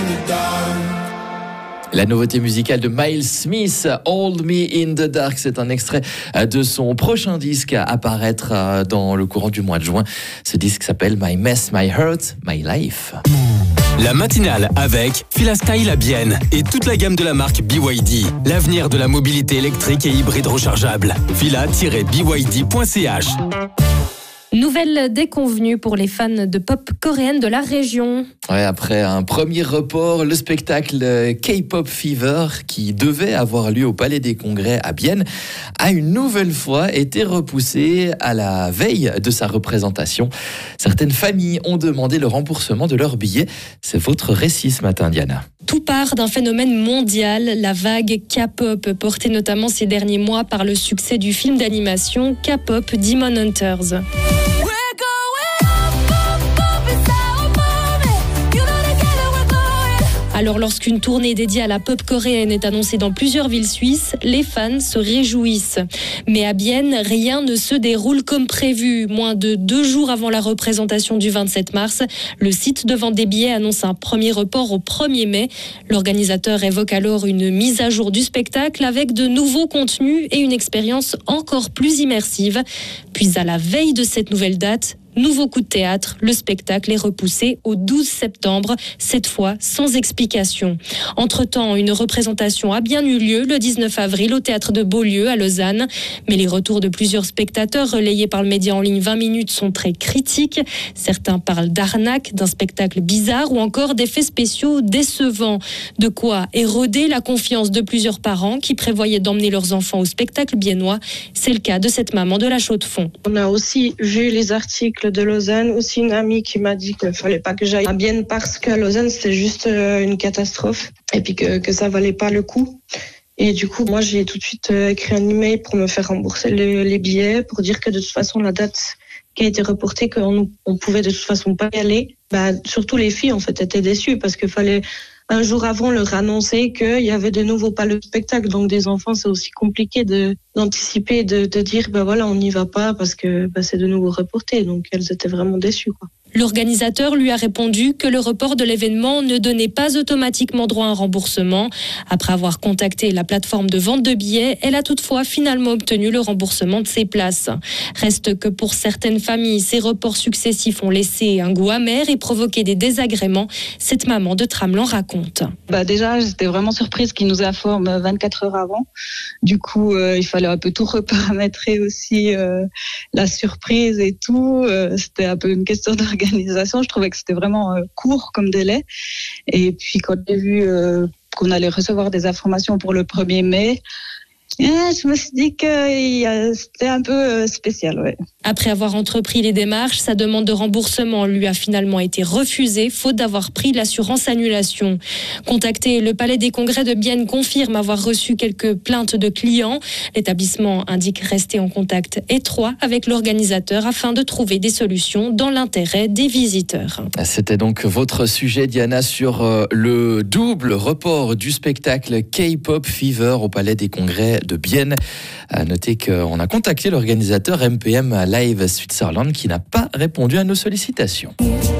La nouveauté musicale de Miles Smith, Hold Me in the Dark, c'est un extrait de son prochain disque à apparaître dans le courant du mois de juin. Ce disque s'appelle My Mess, My Hurt, My Life. La matinale avec Fila Style à Bienne et toute la gamme de la marque BYD. L'avenir de la mobilité électrique et hybride rechargeable. fila-byd.ch. Nouvelle déconvenue pour les fans de pop coréenne de la région. Ouais, après un premier report, le spectacle K-Pop Fever, qui devait avoir lieu au Palais des Congrès à Bienne, a une nouvelle fois été repoussé à la veille de sa représentation. Certaines familles ont demandé le remboursement de leurs billets. C'est votre récit ce matin, Diana. Tout part d'un phénomène mondial, la vague K-pop, portée notamment ces derniers mois par le succès du film d'animation K-pop Demon Hunters. Alors lorsqu'une tournée dédiée à la pop coréenne est annoncée dans plusieurs villes suisses, les fans se réjouissent. Mais à Bienne, rien ne se déroule comme prévu. Moins de 2 jours avant la représentation du 27 mars, le site de vente des billets annonce un premier report au 1er mai. L'organisateur évoque alors une mise à jour du spectacle avec de nouveaux contenus et une expérience encore plus immersive. Puis à la veille de cette nouvelle date, nouveau coup de théâtre, le spectacle est repoussé au 12 septembre, cette fois sans explication. Entre-temps, une représentation a bien eu lieu le 19 avril au théâtre de Beaulieu à Lausanne. Mais les retours de plusieurs spectateurs relayés par le média en ligne 20 minutes sont très critiques. Certains parlent d'arnaque, d'un spectacle bizarre ou encore d'effets spéciaux décevants. De quoi éroder la confiance de plusieurs parents qui prévoyaient d'emmener leurs enfants au spectacle biennois. C'est le cas de cette maman de la Chaux-de-Fonds. On a aussi vu les articles de Lausanne, aussi une amie qui m'a dit qu'il fallait pas que j'aille à Bienne parce qu'à Lausanne c'était juste une catastrophe et puis que ça valait pas le coup. Et du coup, moi j'ai tout de suite écrit un email pour me faire rembourser les billets, pour dire que de toute façon la date qui a été reportée, qu'on pouvait de toute façon pas y aller. Surtout les filles en fait étaient déçues parce qu'il fallait un jour avant leur annoncer qu'il y avait de nouveau pas le spectacle. Donc des enfants, c'est aussi compliqué d'anticiper, de dire voilà, on n'y va pas parce que c'est de nouveau reporté. Donc elles étaient vraiment déçues, quoi. L'organisateur lui a répondu que le report de l'événement ne donnait pas automatiquement droit à un remboursement. Après avoir contacté la plateforme de vente de billets, elle a toutefois finalement obtenu le remboursement de ses places. Reste que pour certaines familles, ces reports successifs ont laissé un goût amer et provoqué des désagréments. Cette maman de Tramelan raconte. Déjà, j'étais vraiment surprise qu'ils nous informent 24 heures avant. Du coup, il fallait un peu tout reparamétrer aussi, la surprise et tout. C'était un peu une question d'organisation. Je trouvais que c'était vraiment court comme délai. Et puis quand j'ai vu qu'on allait recevoir des informations pour le 1er mai, je me suis dit que c'était un peu spécial. Ouais. Après avoir entrepris les démarches, sa demande de remboursement lui a finalement été refusée, faute d'avoir pris l'assurance annulation. Contacté, le Palais des Congrès de Bienne confirme avoir reçu quelques plaintes de clients. L'établissement indique rester en contact étroit avec l'organisateur afin de trouver des solutions dans l'intérêt des visiteurs. C'était donc votre sujet, Diana, sur le double report du spectacle K-Pop Fever au Palais des Congrès de Bienne. Notez qu'on a contacté l'organisateur MPM Live Switzerland qui n'a pas répondu à nos sollicitations.